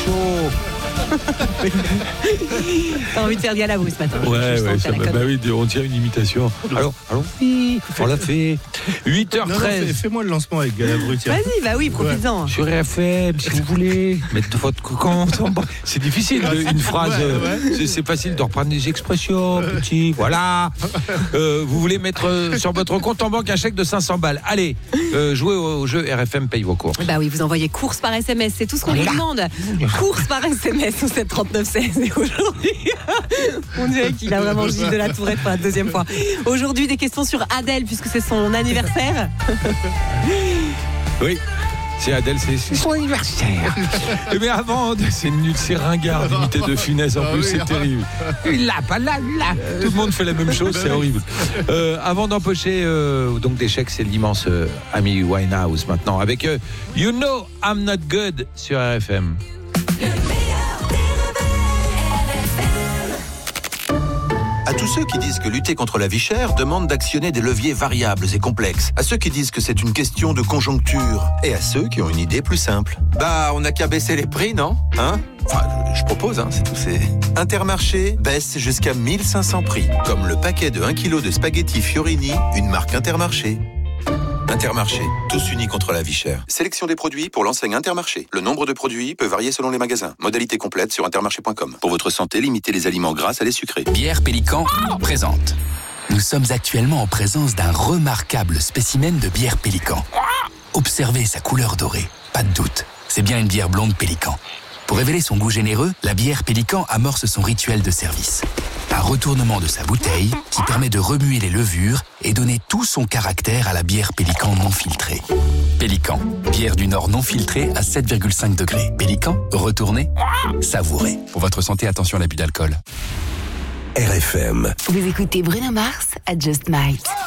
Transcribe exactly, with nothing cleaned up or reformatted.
chaud. T'as envie de faire Galabru ce matin. Ouais, ouais, ça, bah, bah oui, on tient une imitation. Alors, allons, oui, on l'a fait. huit heures treize. Non, non, fais, fais-moi le lancement avec Galabru, tiens. Vas-y, bah oui, profites-en. Ouais. Sur R F M, si vous voulez, mettre votre compte en bas. C'est difficile, de, une phrase. Ouais, ouais. C'est, c'est facile de reprendre des expressions, petit. Voilà. Euh, vous voulez mettre euh, sur votre compte en banque un chèque de cinq cents balles. Allez, euh, jouez au, au jeu R F M paye vos courses. Bah oui, vous envoyez courses par S M S, c'est tout ce qu'on vous demande. Courses par S M S au sept trente-neuf seize. Et aujourd'hui, on dirait qu'il a vraiment Gilles de la Tourette pour la deuxième fois. Aujourd'hui, des questions sur Adèle, puisque c'est son anniversaire. Oui. C'est Adèle, c'est, c'est son anniversaire. Mais avant, c'est nul, c'est ringard d'imiter de Funès. En plus, c'est terrible. Là, pas là, là. Tout le monde fait la même chose, c'est horrible. Euh, avant d'empocher euh, donc des chèques, c'est l'immense euh, Amy Winehouse maintenant avec euh, You Know I'm Not Good sur R F M. À tous ceux qui disent que lutter contre la vie chère demande d'actionner des leviers variables et complexes. À ceux qui disent que c'est une question de conjoncture. Et à ceux qui ont une idée plus simple. Bah, on n'a qu'à baisser les prix, non ? Hein ? Enfin, je, je propose, hein, c'est tout. C'est... Intermarché baisse jusqu'à mille cinq cents prix. Comme le paquet de un kilo de spaghettis Fiorini, une marque Intermarché. Intermarché, tous unis contre la vie chère. Sélection des produits pour l'enseigne Intermarché. Le nombre de produits peut varier selon les magasins. Modalité complète sur intermarché point com. Pour votre santé, limitez les aliments gras à les sucrés. Bière Pélican présente. Nous sommes actuellement en présence d'un remarquable spécimen de bière Pélican. Observez sa couleur dorée. Pas de doute, c'est bien une bière blonde Pélican. Pour révéler son goût généreux, la bière Pélican amorce son rituel de service. Un retournement de sa bouteille qui permet de remuer les levures et donner tout son caractère à la bière Pélican non filtrée. Pélican, bière du Nord non filtrée à sept virgule cinq degrés. Pélican, retournez, savourez. Pour votre santé, attention à l'abus d'alcool. R F M. Vous écoutez Bruno Mars à Just Might.